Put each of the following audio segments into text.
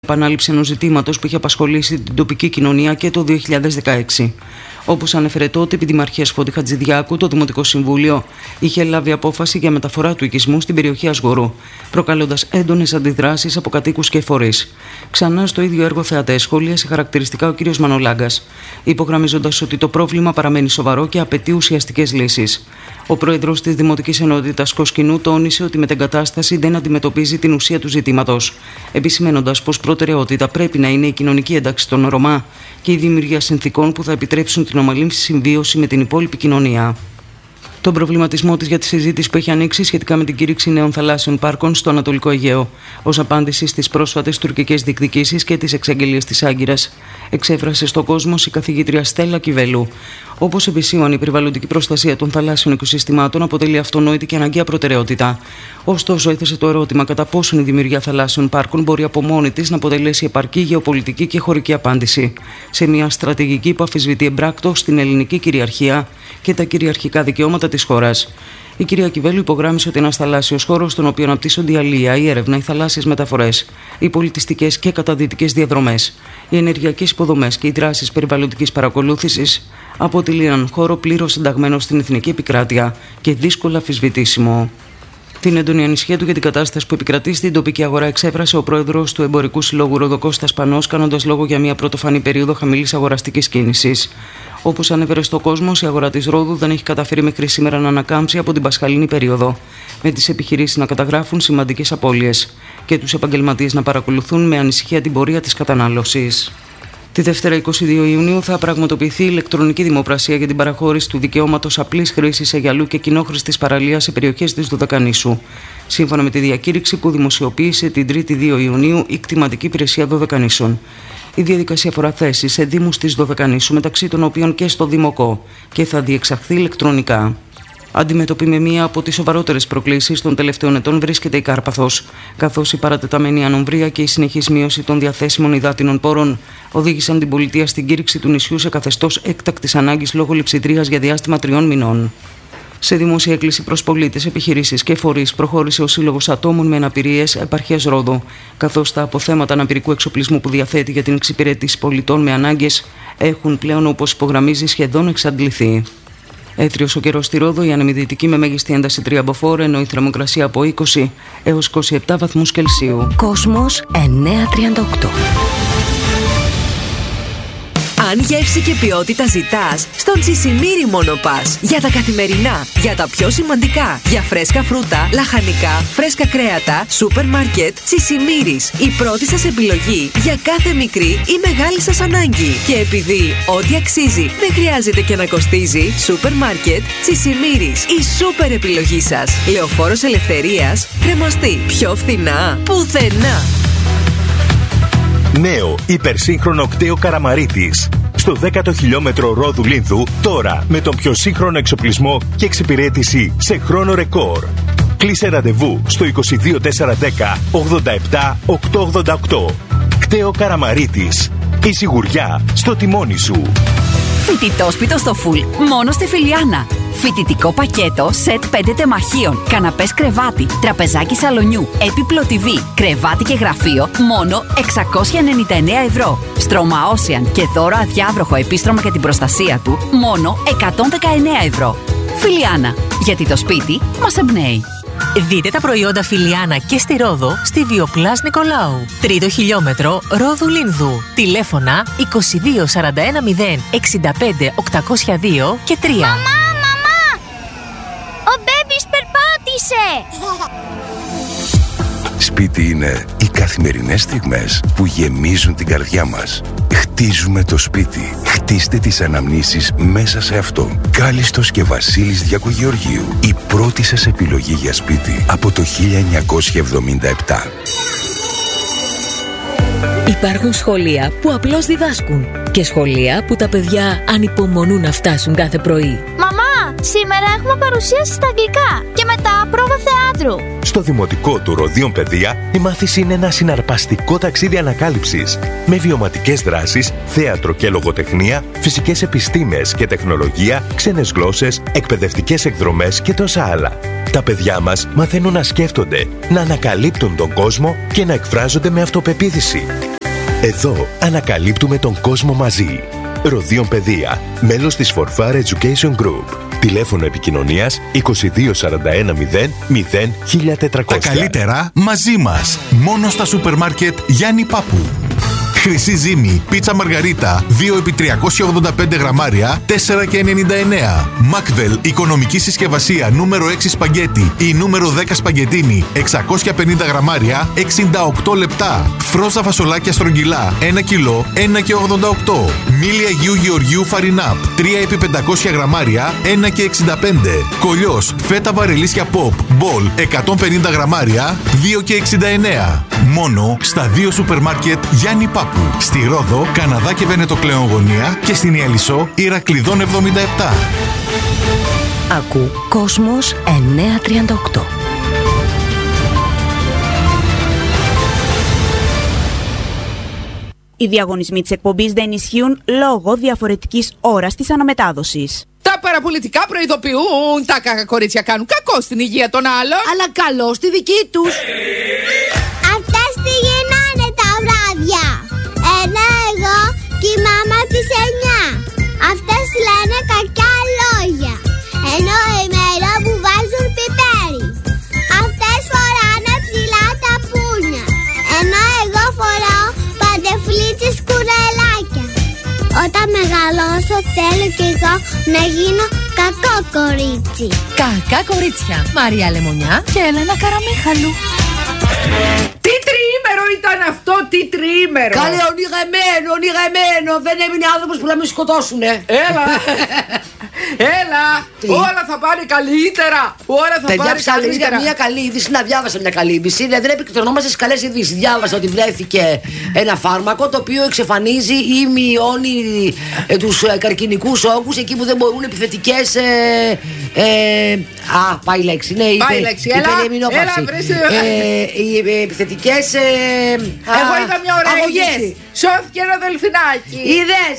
επανάληψη ενός ζητήματος που είχε απασχολήσει την τοπική κοινωνία και το 2016. Όπως ανέφερε τότε επί Δημαρχίας Φώτη Χατζηδιάκου, το Δημοτικό Συμβούλιο είχε λάβει απόφαση για μεταφορά του οικισμού στην περιοχή Ασγορού, προκαλώντας έντονες αντιδράσεις από κατοίκους και φορείς. Ξανά στο ίδιο έργο θεατές σχολίασε χαρακτηριστικά ο κ. Μανολάγκας, υπογραμμίζοντας ότι το πρόβλημα παραμένει σοβαρό και απαιτεί ουσιαστικές λύσεις. Ο πρόεδρος της Δημοτικής Ενότητας Κοσκινού τόνισε ότι η μετεγκατάσταση δεν αντιμετωπίζει την ουσία του ζητήματος, επισημαίνοντας πως προτεραιότητα πρέπει να είναι η κοινωνική ένταξη των Ρωμά και η δημιουργία συνθηκών που θα επιτρέψουν την ομαλή συμβίωση με την υπόλοιπη κοινωνία. Τον προβληματισμό της για τη συζήτηση που έχει ανοίξει σχετικά με την κήρυξη νέων θαλάσσιων πάρκων στο Ανατολικό Αιγαίο, ως απάντηση στις πρόσφατες τουρκικές διεκδικήσεις και τις εξαγγελίες της Άγκυρας, εξέφρασε στον κόσμο η καθηγήτρια Στέλλα Κιβέλου. Όπως επισήμανε, η περιβαλλοντική προστασία των θαλάσσιων οικοσυστημάτων αποτελεί αυτονόητη και αναγκαία προτεραιότητα. Ωστόσο, έθεσε το ερώτημα κατά πόσον η δημιουργία θαλάσσιων πάρκων μπορεί από μόνη της να αποτελέσει επαρκή γεωπολιτική και χωρική απάντηση σε μια στρατηγική που αμφισβητεί εμπράκτως την ελληνική κυριαρχία και τα κυριαρχικά δικαιώματα της χώρας. Η κυρία Κιβέλου υπογράμμισε ότι ένας θαλάσσιος χώρος, στον οποίο αναπτύσσονται η αλεία, η έρευνα, οι θαλάσσιες μεταφορές, οι πολιτιστικές και καταδυτικές διαδρομές, οι ενεργειακές υποδομές και οι δράσεις περιβαλλοντικής παρακολούθησης, αποτελεί έναν χώρο πλήρως ενταγμένο στην εθνική επικράτεια και δύσκολα αμφισβητήσιμο. Την έντονη ανησυχία του για την κατάσταση που επικρατεί στην τοπική αγορά εξέφρασε ο πρόεδρος του Εμπορικού Συλλόγου Ρόδο Κώστας Πανός, κάνοντας λόγο για μια πρωτοφανή περίοδο χαμηλής αγοραστικής κίνησης. Όπως ανέφερε στο κόσμο, η αγορά της Ρόδου δεν έχει καταφέρει μέχρι σήμερα να ανακάμψει από την πασχαλινή περίοδο, με τις επιχειρήσεις να καταγράφουν σημαντικές απώλειες και τους επαγγελματίες να παρακολουθούν με ανησυχία την πορεία της κατανάλωσης. Τη Δευτέρα 22 Ιουνίου θα πραγματοποιηθεί ηλεκτρονική δημοπρασία για την παραχώρηση του δικαιώματος απλής χρήσης αιγιαλού και κοινόχρηστης παραλίας σε περιοχές της Δωδεκανήσου, σύμφωνα με τη διακήρυξη που δημοσιοποίησε την 3η 2 Ιουνίου η κτηματική υπηρεσία Δωδεκανήσων. Η διαδικασία αφορά θέσεις σε δήμους της Δωδεκανήσου, μεταξύ των οποίων και στο Δημοκό, και θα διεξαχθεί ηλεκτρονικά. Αντιμέτωπη με μία από τις σοβαρότερες προκλήσεις των τελευταίων ετών βρίσκεται η Κάρπαθος, καθώς η παρατεταμένη ανομβρία και η συνεχής μείωση των διαθέσιμων υδάτινων πόρων οδήγησαν την πολιτεία στην κήρυξη του νησιού σε καθεστώς έκτακτης ανάγκης λόγω λειψιδρίας για διάστημα 3 μηνών. Σε δημόσια έκκληση προς πολίτες, επιχειρήσεις και φορείς προχώρησε ο Σύλλογος Ατόμων με Αναπηρίες Επαρχίας Ρόδου, καθώς τα αποθέματα αναπηρικού εξοπλισμού που διαθέτει για την εξυπηρέτηση πολιτών με ανάγκες έχουν πλέον, όπως υπογραμμίζει, σχεδόν εξαντληθεί. Έθριος ο καιρός στη Ρόδο, η ανεμιδυτική με μέγιστη ένταση 3 μποφόρ, ενώ η θερμοκρασία από 20 έως 27 βαθμούς Κελσίου. Κόσμος 938. Αν γεύση και ποιότητα ζητάς, στον Τσισιμίρι μόνο πας. Για τα καθημερινά, για τα πιο σημαντικά, για φρέσκα φρούτα, λαχανικά, φρέσκα κρέατα, σούπερ μάρκετ, Τσισιμίρις. Η πρώτη σας επιλογή για κάθε μικρή ή μεγάλη σας ανάγκη. Και επειδή ό,τι αξίζει δεν χρειάζεται και να κοστίζει, σούπερ μάρκετ, Τσισιμίρις. Η σούπερ επιλογή σας. Λεωφόρος Ελευθερίας, κρεμαστή. Πιο φθηνά, πουθενά. Νέο υπερσύγχρονο κτέο Καραμαρίτης. Στο 10ο χιλιόμετρο Ρόδου Λίνδου, τώρα με τον πιο σύγχρονο εξοπλισμό και εξυπηρέτηση σε χρόνο ρεκόρ. Κλείσε ραντεβού στο 22410 87 888. Κτέο Καραμαρίτης. Η σιγουριά στο τιμόνι σου. Φοιτητόσπιτο στο φουλ, μόνο στη Φιλιάνα. Φοιτητικό πακέτο, σετ 5 τεμαχίων, καναπές κρεβάτι, τραπεζάκι σαλονιού, έπιπλο TV, κρεβάτι και γραφείο, μόνο 699 ευρώ. Στρώμα Ocean και δώρο αδιάβροχο επίστρωμα για την προστασία του, μόνο 119 ευρώ. Φιλιάνα, γιατί το σπίτι μας εμπνέει. Δείτε τα προϊόντα Φιλιάνα και στη Ρόδο στη Βιοπλάς Νικολάου. 3ο χιλιόμετρο Ρόδου Λίνδου. Τηλέφωνα 22 41 0 65 802 και 3. Μαμά! Ο μπέμπις περπάτησε! Σπίτι είναι οι καθημερινές στιγμές που γεμίζουν την καρδιά μας. Χτίζουμε το σπίτι. Χτίστε τις αναμνήσεις μέσα σε αυτό. Κάλιστος και Βασίλης Διακογεωργίου. Η πρώτη σας επιλογή για σπίτι από το 1977. Υπάρχουν σχολεία που απλώς διδάσκουν και σχολεία που τα παιδιά ανυπομονούν να φτάσουν κάθε πρωί. Μαμά, Σήμερα έχουμε παρουσίαση στα αγγλικά και μετά πρόβα θεάτρου. Στο Δημοτικό του Ροδίων Παιδεία, η μάθηση είναι ένα συναρπαστικό ταξίδι ανακάλυψης με βιωματικές δράσεις, θέατρο και λογοτεχνία, φυσικές επιστήμες και τεχνολογία, ξένες γλώσσες, εκπαιδευτικές εκδρομές και τόσα άλλα. Τα παιδιά μας μαθαίνουν να σκέφτονται, να ανακαλύπτουν τον κόσμο και να εκφράζονται με αυτοπεποίθηση. Εδώ ανακαλύπτουμε τον κόσμο μαζί. Ροδίων Παιδεία, μέλος της Forfar Education Group. Τηλέφωνο επικοινωνίας 2241 0 1400. Τα καλύτερα μαζί μας. Μόνο στα σούπερ μάρκετ Γιάννη Πάπου. Χρυσή ζύμη, πίτσα μαργαρίτα, 2x385 γραμμάρια, 4,99. Μακβελ, οικονομική συσκευασία, νούμερο 6 σπαγκέτι ή νούμερο 10 σπαγκετίνι, 650 γραμμάρια, 68 λεπτά. Φρόζα φασολάκια στρογγυλά, 1 κιλό, 1,88. Μίλι Αγίου Γεωργίου Φαρινάπ, 3x500 γραμμάρια, 1,65. Κολλιός, φέτα βαρελίσια pop, μπολ, 150 γραμμάρια, 2,69. Μόνο στα 2 σούπερ μάρκετ Γιάννη Πάπου. Στη Ρόδο, Καναδά και Βενετοκλέον Γωνία και στην Ιαλισσό, Ηρακλειδών 77. Ακού Κόσμος 938. Οι διαγωνισμοί της εκπομπής δεν ισχύουν λόγω διαφορετικής ώρας της αναμετάδοσης. Τα παραπολιτικά προειδοποιούν, τα κακά κορίτσια κάνουν κακό στην υγεία των άλλων, αλλά καλό στη δική τους. Αυτές τι γίνανε τα βράδια. Ενώ εγώ και η μάμα της 9. Αυτές λένε κακιά λόγια. Ενώ ημέρα που βάζουν πιπέρι. Αυτές φοράνε ψηλά τα πούνια. Ενώ εγώ φοράω παντεφλίτσες κουρελάκια. Όταν μεγαλώσω θέλω κι εγώ να γίνω κακό κορίτσι. Κακά κορίτσια. Μαρία Λεμονιά και Έλενα Καραμίχαλου. Τι τριήμερο ήταν αυτό, τι τριήμερο! Καλέ, ονειρεμένο, δεν έμεινε άνθρωπος που να μην σκοτώσουνε. Έλα, έλα, όλα θα πάνε καλύτερα, όλα θα πάνε καλύτερα. Για μια καλή είδηση, να διάβασα μια καλή είδηση, δηλαδή δεν επικεντρωνόμαστε στις καλές ειδήσεις. Διάβασα ότι βρέθηκε ένα φάρμακο το οποίο εξαφανίζει ή μειώνει τους καρκινικούς όγκους εκεί που δεν μπορούν επιθετικές... πάει η λέξη, ναι, πάει η λέξη, έλα, βρες... οι επιθετικές εγώ είδα μια ωραία είδηση. Σώθηκε ένα δελφινάκι. Είδες?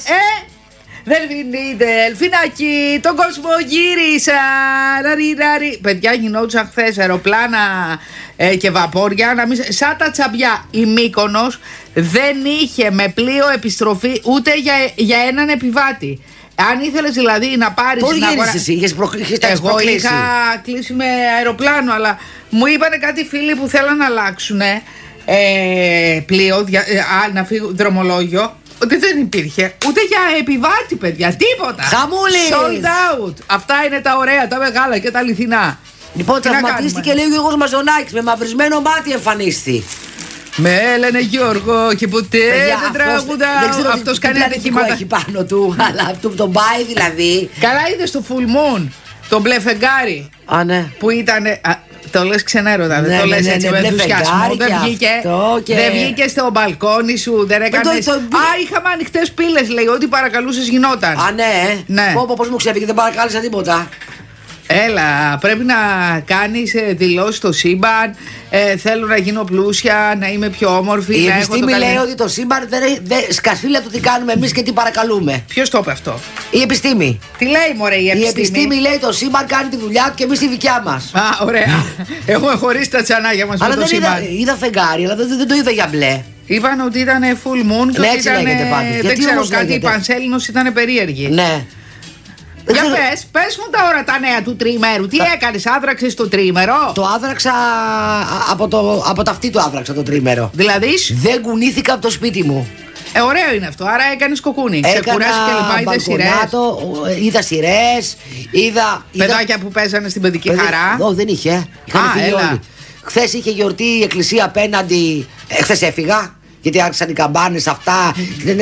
Δελφινάκι, τον κόσμο γύρισα. Παιδιά, γινόντουσαν χθες αεροπλάνα και βαπόρια σαν τα τσαμπιά. Η Μύκονος δεν είχε με πλοίο επιστροφή ούτε για έναν επιβάτη. Αν ήθελες δηλαδή να πάρεις. Πώς γύρισες εσύ, είχες εγώ είχα κλείσει με αεροπλάνο, αλλά μου είπανε κάτι φίλοι που θέλαν να αλλάξουν πλοίο, να φύγουν δρομολόγιο, ότι δεν υπήρχε ούτε για επιβάτη, παιδιά, τίποτα. Χαμούλης! Sold out. Αυτά είναι τα ωραία, τα μεγάλα και τα αληθινά. Λοιπόν, τραυματίστηκε, λέει ο Γιώργος Μαζονάκης, με μαυρισμένο μάτι εμφανίστη. Με λένε Γιώργο και ποτέ δεν τραγουδάω. Αυτός κάνει ατυχήματα. Έχει πάνω του, αλλά αυτό που τον πάει δηλαδή. Καλά, είδες το Full Moon, τον μπλε φεγγάρι. Α, ναι. Που ήταν. Το λες ξενέρωτα, δεν το λες έτσι με ενθουσιασμό. Δεν βγήκε στο μπαλκόνι σου, δεν έκανες. Είχαμε ανοιχτές πύλες, λέει, ό,τι παρακαλούσες γινόταν. Α, ναι. Πώς μου ξέφυγε, δεν παρακάλεσα τίποτα. Έλα, πρέπει να κάνεις δηλώσεις στο σύμπαν. Θέλω να γίνω πλούσια, να είμαι πιο όμορφη. Η επιστήμη λέει ότι το σύμπαν σκασφίλα το τι κάνουμε εμείς και τι παρακαλούμε. Ποιος το είπε αυτό? Η επιστήμη. Τι λέει, μωρέ, η επιστήμη? Η επιστήμη λέει το σύμπαν κάνει τη δουλειά του και εμείς τη δικιά μας. Α, ωραία. Έχουμε χωρίσει τα τσανάκια μας με το σύμπαν. Είδα φεγγάρι, αλλά δεν το είδα για μπλε. Είπαν ότι ήταν full moon και ότι ήταν. Δεν ξέρω, κάτι η Πανσέλινος ήταν περίεργη. Ναι. Για πες μου τα ώρα τα νέα του τριημέρου. Τι έκανες, άδραξες το τριήμερο? Το άδραξα από ταυτί το άδραξα το τριήμερο. Δηλαδή? Δεν κουνήθηκα από το σπίτι μου. Ωραίο είναι αυτό, άρα έκανες κοκούνι. Ξεκουράσει και λοιπά, είδες σειρές? Είδα σειρές, είδα... Παιδάκια που παίζανε στην παιδική χαρά. Όχι, δεν είχε. Χθες είχε γιορτή η εκκλησία απέναντι. Χθες έφυγα. Γιατί άρχισαν οι καμπάνες αυτά.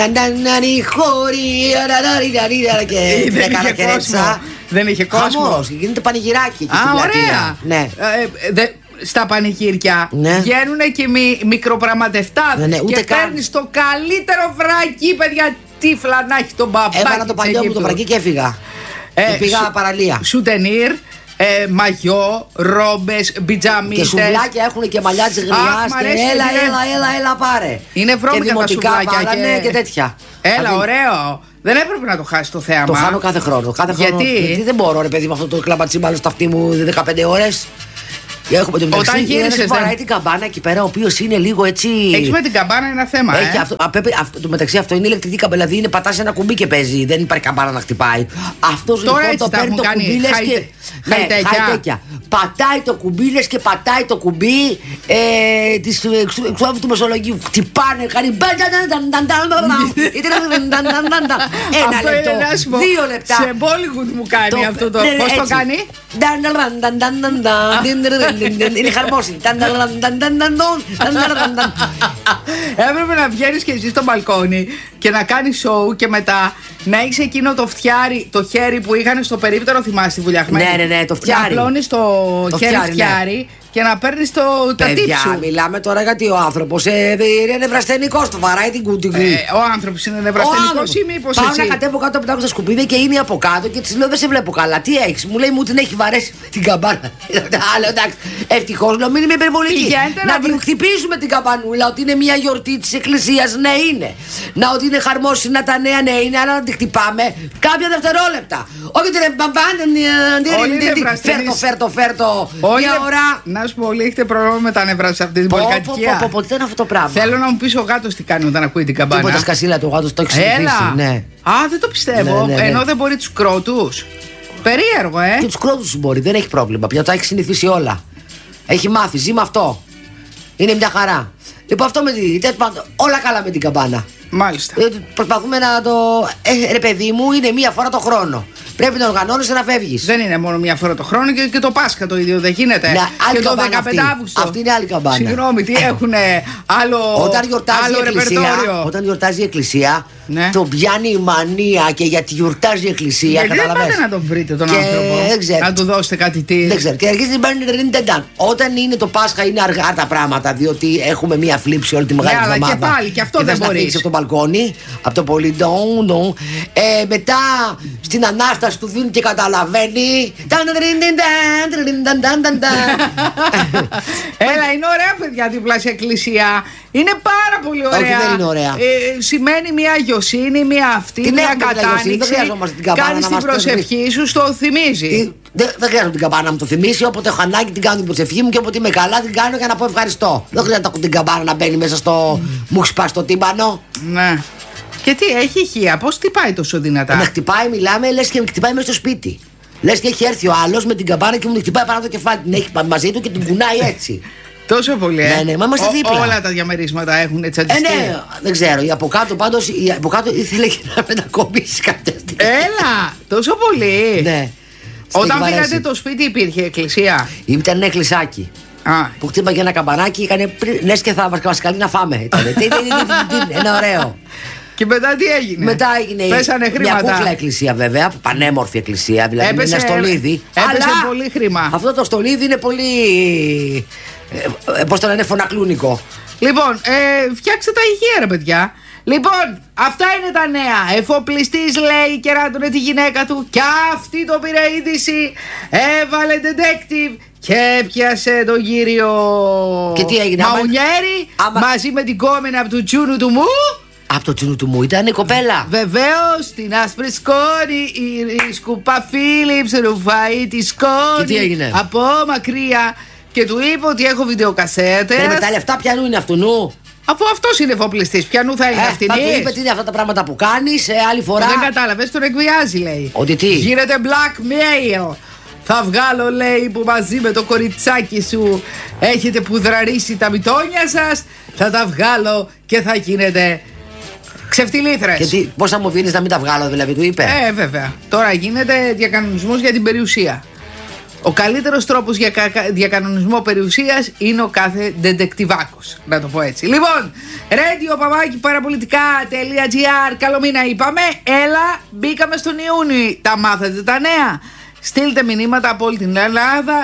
Και δεν είχε κόσμο. Δεν είχε κόσμο. Γίνεται πανηγυράκι. Α, ωραία. Ναι. Στα πανηγύρια βγαίνουν και μικροπραματευτάδες. Και παίρνεις το καλύτερο βρακί, παιδιά. Τύφλα να έχει τον μπαμπάκι. Έβαλα το παλιό μου το βρακί και έφυγα. πήγα παραλία. Σουτενίρ, μαγιό, ρόμπες, μπιτζαμίτες. Και σουβλάκια έχουν και μαλλιά της γριάς. Έλα πάρε. Είναι βρώμικα τα σουβλάκια και τέτοια. Έλα, ωραίο. Δεν έπρεπε να το χάσει το θέαμα. Το χάνω κάθε χρόνο. Γιατί δεν μπορώ, ρε παιδί, με αυτό το κλαμπατσίμπαλο στα αυτή μου 15 ώρες. Όταν γύρισες, βαράει την καμπάνα εκεί πέρα, ο οποίος είναι λίγο έτσι. Έχεις με την καμπάνα ένα θέμα. Έχει το μεταξύ αυτό είναι ηλεκτρική καμπάνα. Δηλαδή είναι πατάς ένα κουμπί και παίζει. Δεν υπάρχει καμπάνα να χτυπάει. Αυτός τώρα λοιπόν το παίρνει το κουμπί λες και. Χαϊτέκια. Πατάει το κουμπί λες και πατάει το κουμπί της εξώδου του Μεσολογγίου. Χτυπάνε, κάνει. Ένα λεπτό. 2 λεπτά. Σε Bollywood μου κάνει αυτό το. Πώς το κάνει? Είναι χαρμόσυνη. Έπρεπε να βγαίνεις και εσύ στο μπαλκόνι και να κάνεις σοου και μετά να έχεις εκείνο το φτιάρι, το χέρι που είχαν στο περίπτερο, θυμάσαι τη Βουλιαχμένη. Ναι, το φτιάρι. Να απλώνεις το χέρι φτιάρι και να παίρνεις τα τύψου. Παιδιά, μιλάμε τώρα γιατί ο άνθρωπος είναι νευρασθενικός, το βαράει την κουτιγλή. Ο άνθρωπος είναι νευρασθενικός ή μήπως εσύ? Πάω να κατέβω κάτω, πετάω στα σκουπίδια και είναι από κάτω και της λέω δεν σε βλέπω καλά. Τι έχεις? Μου λέει μου την έχει βαρέσει με την καμπάνα. Άλλο εντάξει, ευτυχώς να μην είμαι υπερβολική. Να την χτυπήσουμε την καμπανούλα, ότι είναι μια γιορτή της εκκλησίας, ναι είναι. Να ότι είναι χαρμόσυνα τα νέα, ναι είναι, αλλά να τη χτυπάμε κάποια δευτερόλεπτα. Όχι την φέρτο. Μια ώρα. Να σου πω, όλοι έχετε πρόβλημα με τα νευρά σε αυτή την πολυκατοικία. Ποτέ είναι αυτό το πράγμα. Θέλω να μου πεις ο γάτος τι κάνει όταν ακούει την καμπάνα. Τίποτα σκασίλα του γάτος, το έχει συνηθίσει. Ναι. Α, δεν το πιστεύω. Ενώ δεν μπορεί τους κρότους. Περίεργο, Και τους κρότους μπορεί, δεν έχει πρόβλημα. Πια το έχει συνηθίσει όλα. Έχει μάθει, ζει με αυτό. Είναι μια χαρά. Λοιπόν, αυτό με όλα καλά με την καμπάνα. Μάλιστα. Προσπαθούμε να το. Ρε παιδί μου, είναι μία φορά το χρόνο. Πρέπει να οργανώνεσαι να φεύγεις. Δεν είναι μόνο μία φορά το χρόνο και το Πάσχα το ίδιο, δεν γίνεται. Ναι, και το 15 Αύγουστο. Αυτή είναι άλλη καμπάνα. Συγγνώμη, τι έχουνε άλλο. Όταν γιορτάζει η εκκλησία, τον πιάνει η μανία και γιατί γιορτάζει η εκκλησία. Γιατί δεν πάτε να τον βρείτε τον άνθρωπο. Να του δώσετε κάτι τι. Δεν ξέρω. Και αρχίζει να παίρνει τεντάν. Όταν είναι το Πάσχα είναι αργά τα πράγματα, διότι έχουμε μία φλήψη όλη τη μεγάλη εβδομάδα. Και πάλι, και αυτό δεν μπορεί. Από το μπαλκόνι, από το πολύ μετά στην Ανάσταση του δίνει και καταλαβαίνει. Έλα, είναι ωραία παιδιά διπλάσια εκκλησία. Είναι πάρα πολύ ωραία. Όχι, δεν είναι ωραία. Σημαίνει μια αγιοσύνη, μια αυτή, μια κατάνοιξη. Κάνεις την προσευχή σου, το θυμίζει. Δεν χρειάζεται την καμπάνα να μου το θυμίσει. Όποτε έχω ανάγκη την κάνω την προσευχή μου και όποτε είμαι καλά την κάνω για να πω ευχαριστώ. Δεν χρειάζεται την καμπάνα να μπαίνει μέσα στο. Μου έχει σπάσει το τύμπανο. Ναι. Και τι, έχει ηχεία, πώς χτυπάει τόσο δυνατά? Με χτυπάει, μιλάμε, λες και με χτυπάει μέσα στο σπίτι. Λες και έχει έρθει ο άλλος με την καμπάνα και μου την χτυπάει πάνω από το κεφάλι. Την έχει μαζί του και την κουνάει έτσι. Τόσο πολύ, Ναι, μα είμαστε δίπλα. Όλα τα διαμερίσματα έχουν τσαντιστεί. Ναι, δεν ξέρω. Η από κάτω πάντως, ήθελε και να μετακομίσει κάποια στιγμή. Έλα, τόσο πολύ. Ναι. Όταν πήγατε το σπίτι υπήρχε εκκλησία? Ήταν ένα εκκλησάκι. Που χτύπαγε ένα καμπανάκι, λες και θα μας καλεί να φάμε. Ένα ωραίο. Και μετά τι έγινε? Μετά έγινε μια κούκλα εκκλησία βέβαια, πανέμορφη εκκλησία, δηλαδή με ένα στολίδι. Έπεσε πολύ χρήμα. Αυτό το στολίδι είναι πολύ, πώς το λένε, φωνακλούνικο. Λοιπόν, φτιάξτε τα ηχεία ρε παιδιά. Λοιπόν, αυτά είναι τα νέα. Εφοπλιστής λέει κεράτωνε τη γυναίκα του και αυτή το πήρε είδηση. Έβαλε detective και έπιασε τον κύριο και τι έγινε, Μαουνιέρη μαζί με την κόμενα από του τσούνου του μου. Από το τσούνου του μου ήταν η κοπέλα. Βεβαίως, στην άσπρη σκόνη η σκουπά Φίλιπς ρουφάει τη σκόνη. Και τι έγινε? Από μακριά και του είπε ότι έχω βιντεοκασέτες. Και με τα λεφτά πιανού είναι αυτού νου? Αφού αυτός είναι εφοπλιστής, πιανού θα είναι αυτήν? Θα του είπε τι είναι αυτά τα πράγματα που κάνεις, άλλη φορά. Δεν κατάλαβες, τον εκβιάζει λέει. Ότι τι? Γίνεται blackmail. Θα βγάλω λέει που μαζί με το κοριτσάκι σου έχετε πουδραρίσει τα μητόνια σας. Θα τα βγάλω και θα γίνετε ξεφτιλήθρες. Και πώς θα μου αφήνεις να μην τα βγάλω δηλαδή, του είπε? Βέβαια. Τώρα γίνεται διακανονισμός για την περιουσία. Ο καλύτερος τρόπος για διακανονισμό περιουσίας είναι ο κάθε ντεντεκτιβάκος. Να το πω έτσι. Λοιπόν, radio@parapolitica.gr. Καλό μήνα είπαμε. Έλα, μπήκαμε στον Ιούνιο. Τα μάθατε τα νέα? Στείλτε μηνύματα από όλη την Ελλάδα.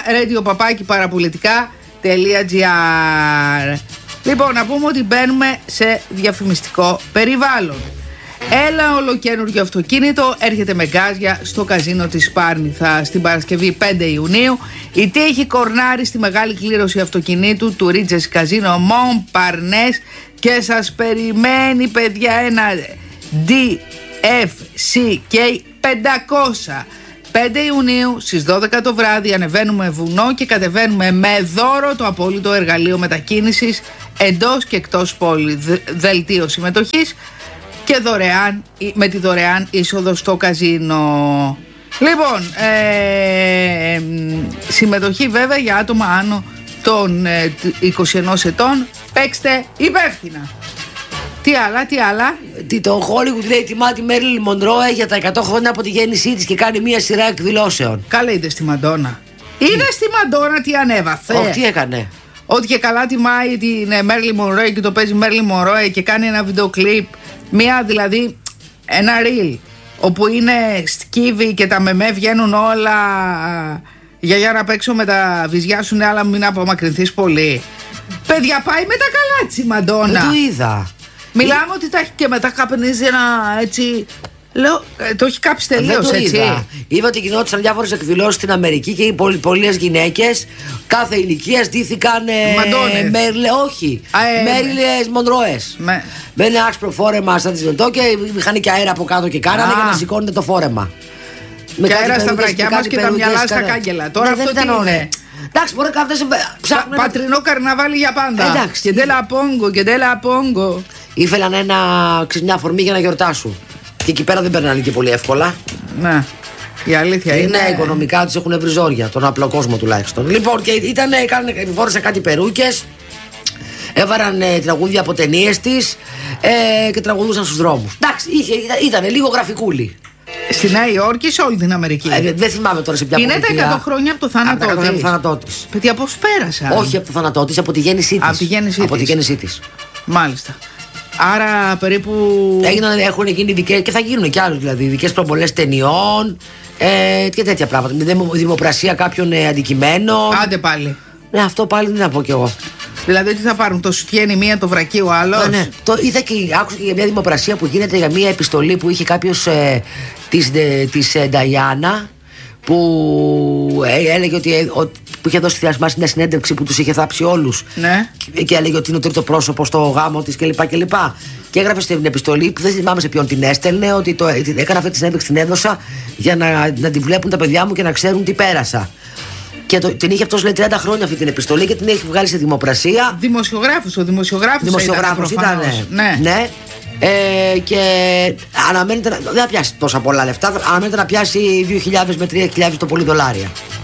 radio@parapolitica.gr. Λοιπόν, να πούμε ότι μπαίνουμε σε διαφημιστικό περιβάλλον. Έλα ολοκένουργιο αυτοκίνητο, έρχεται με γκάζια στο καζίνο της Σπάρνηθα στην Παρασκευή 5 Ιουνίου. Η τύχη κορνάρει στη μεγάλη κλήρωση αυτοκινήτου του Ρίτζες Καζίνο Μομπαρνές και σας περιμένει, παιδιά, ένα DFCK 500. 5 Ιουνίου στις 12 το βράδυ ανεβαίνουμε βουνό και κατεβαίνουμε με δώρο το απόλυτο εργαλείο μετακίνησης εντός και εκτός πόλη, δελτίο συμμετοχής και δωρεάν, με τη δωρεάν είσοδο στο καζίνο. Λοιπόν, συμμετοχή βέβαια για άτομα άνω των 21 ετών. Παίξτε υπεύθυνα. Τι άλλα. Το Hollywood λέει τιμά τη Μέριλιν Μονρόε για τα 100 χρόνια από τη γέννησή της και κάνει μια σειρά εκδηλώσεων. Καλά, είδες τη Μαντόνα. Είδες τη Μαντόνα τι ανέβαθε. Τι έκανε. Ότι και καλά τιμάει την Μέριλιν Μονρόε και το παίζει Μέριλιν Μονρόε και κάνει ένα βίντεο κλιπ. Δηλαδή ένα reel όπου είναι σκύβι και τα μεμέ βγαίνουν όλα για να παίξω με τα βυζιά σου, αλλά μην απομακρυνθείς πολύ. Παιδιά, πάει με τα καλά της η Μαντόνα. Δεν το είδα. Μιλάμε ότι τα έχει και μετά καπνίζει ένα έτσι. Λέω, το έχει κάψει τελείως, έτσι. Είδα ότι γινόντουσαν διάφορες εκδηλώσεις στην Αμερική και οι πολλές γυναίκες κάθε ηλικία ντύθηκαν. Μαντώνες. Όχι. Μέριλες Μονρόες. Με ένα άσπρο φόρεμα σαν τη Ζωτό και είχαν και αέρα από κάτω και κάνανε για να σηκώνεται το φόρεμα. Και αέρα στα βρακιά μας και τα μυαλά στα κάγκελα. Τώρα αυτό τι είναι. Εντάξει, μπορεί κάποιος ψάχνουν. Πατρινό καρναβάλι για πάντα. Εντάξει. Και ντέλα πόγκο. Ήθελαν μια αφορμή για να γιορτάσουν. Και εκεί πέρα δεν περνάνε και πολύ εύκολα. Ναι. Η αλήθεια είναι. Οικονομικά τους έχουν βρει ζόρια, τον απλό κόσμο τουλάχιστον. Λοιπόν, και φόρεσαν κάτι περούκες, έβαραν τραγούδια από ταινίες της και τραγουδούσαν στους δρόμους. Εντάξει, ήταν λίγο γραφικούλη. Στη Νέα Υόρκη, σε όλη την Αμερική. Δεν θυμάμαι τώρα σε ποια πολιτεία. Είναι τα 100 χρόνια από το θάνατό της. Παιδιά, πώς πέρασαν. Όχι από το θάνατό της, από τη γέννησή της. Από τη γέννησή της. Μάλιστα. Άρα περίπου. Έχουν γίνει ειδικές και θα γίνουν κι άλλοι, δηλαδή ειδικές προβολές ταινιών και τέτοια πράγματα. Δημοπρασία κάποιων αντικειμένων. Άντε πάλι. Ναι, αυτό πάλι δεν θα πω κι εγώ. Δηλαδή τι θα πάρουν, το σουτιένι μία, το βρακί ο άλλος. Ναι. Είδα και άκουσα και για μια δημοπρασία που γίνεται για μια επιστολή που είχε κάποιος της Νταϊάννα, που έλεγε ότι που είχε δώσει μια συνέντευξη που τους είχε θάψει όλους. Ναι. Και έλεγε ότι είναι ο τρίτο πρόσωπο στο γάμο της κλπ. Και έγραφε στην επιστολή που δεν θυμάμαι σε ποιον την έστελνε, ότι έκανα αυτή τη συνέντευξη, την έδωσα για να την βλέπουν τα παιδιά μου και να ξέρουν τι πέρασα. Και την είχε αυτός, λέει, 30 χρόνια αυτή την επιστολή και την έχει βγάλει σε δημοπρασία. Δημοσιογράφος ήταν. Ναι. Και αναμένεται δεν θα πιάσει τόσα πολλά λεφτά. Αναμένεται να πιάσει 2.000 με 3.000 το πολύ δολάρια.